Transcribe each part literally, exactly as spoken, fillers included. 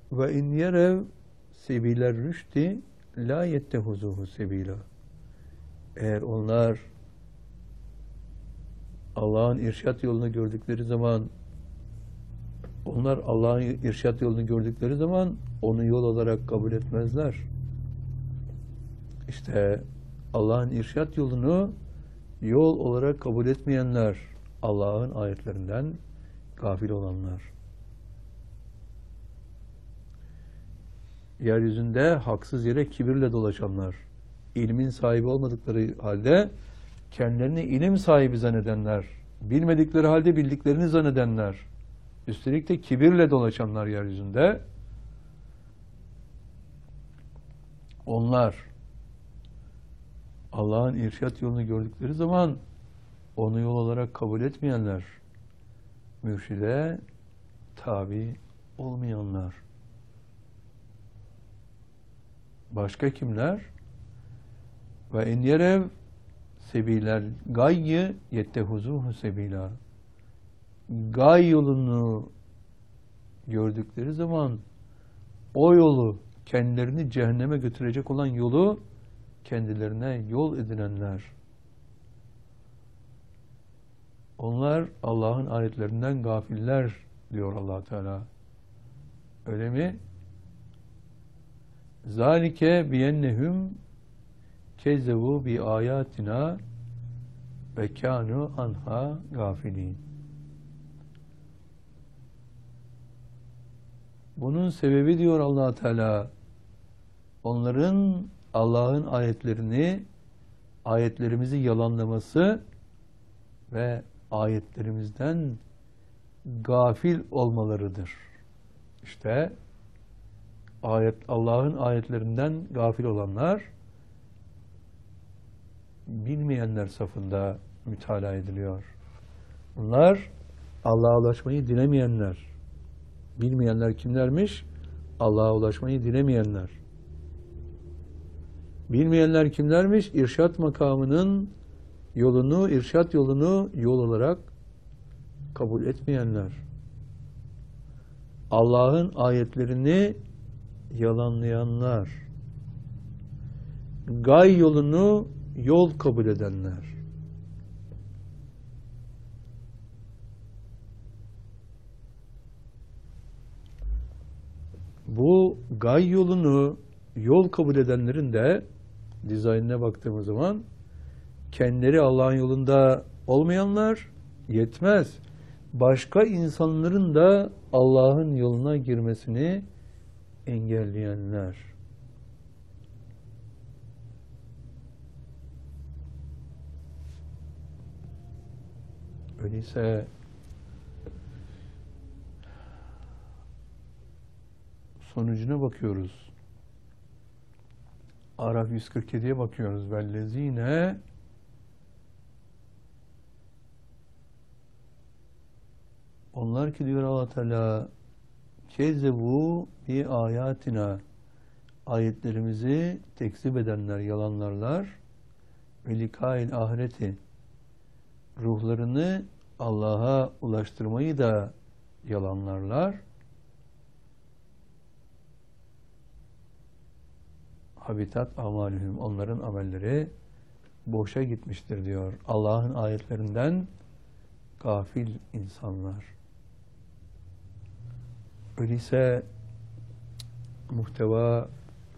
Ve in yerev sebiler rüşti la yettehuzuhu sebila. Eğer onlar Allah'ın irşat yolunu gördükleri zaman onlar Allah'ın irşat yolunu gördükleri zaman onu yol olarak kabul etmezler. İşte Allah'ın irşat yolunu yol olarak kabul etmeyenler, Allah'ın ayetlerinden gafil olanlar. Yeryüzünde haksız yere kibirle dolaşanlar, ilmin sahibi olmadıkları halde kendilerini ilim sahibi zannedenler, bilmedikleri halde bildiklerini zannedenler, üstelik de kibirle dolaşanlar yeryüzünde, onlar Allah'ın irşat yolunu gördükleri zaman onu yol olarak kabul etmeyenler, mürşide tabi olmayanlar. Başka kimler? Ve en yerev sebiler gayyi yettehuzuhu sebila. Gay yolunu gördükleri zaman o yolu, kendilerini cehenneme götürecek olan yolu kendilerine yol edinenler. Onlar Allah'ın ayetlerinden gafiller diyor Allah Teala. Öyle mi? Zalike biyennehum kezzebu bi ayatina ve kanu anha gafilin. Bunun sebebi diyor Allah Teala, onların Allah'ın ayetlerini, ayetlerimizi yalanlaması ve ayetlerimizden gafil olmalarıdır. İşte ayet, Allah'ın ayetlerinden gafil olanlar bilmeyenler safında mütalaa ediliyor. Bunlar Allah'a ulaşmayı dilemeyenler. Bilmeyenler kimlermiş? Allah'a ulaşmayı dilemeyenler. Bilmeyenler kimlermiş? İrşat makamının yolunu, irşat yolunu yol olarak kabul etmeyenler. Allah'ın ayetlerini yalanlayanlar. Gay yolunu yol kabul edenler. Bu gay yolunu yol kabul edenlerin de dizaynına baktığımız zaman kendileri Allah'ın yolunda olmayanlar yetmez. Başka insanların da Allah'ın yoluna girmesini engelleyenler. Öyleyse sonucuna bakıyoruz. Araf yüz kırk yediye bakıyoruz. Vellezine onlar ki diyor Allah Teala kezzebu bi ayatina, ayetlerimizi tekzip edenler, yalanlarlar ve likail ahireti, ruhlarını Allah'a ulaştırmayı da yalanlarlar. Habitat amalühüm, onların amelleri boşa gitmiştir diyor. Allah'ın ayetlerinden gafil insanlar. Öyleyse muhteva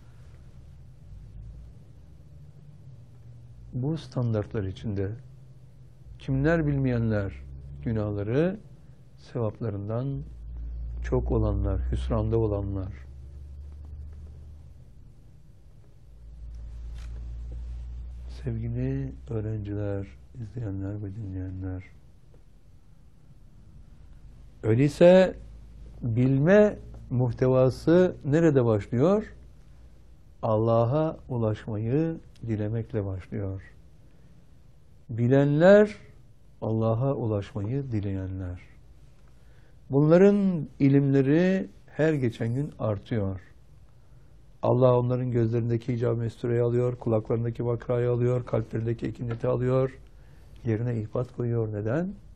bu standartlar içinde kimler bilmeyenler günahları sevaplarından çok olanlar, hüsranda olanlar. Sevgili öğrenciler, izleyenler ve dinleyenler, öyleyse bilme muhtevası nerede başlıyor? Allah'a ulaşmayı dilemekle başlıyor. Bilenler, Allah'a ulaşmayı dileyenler. Bunların ilimleri her geçen gün artıyor. Allah onların gözlerindeki icab mestureyi alıyor, kulaklarındaki vakrayı alıyor, kalplerindeki ekineti alıyor, yerine ihbat koyuyor. Neden?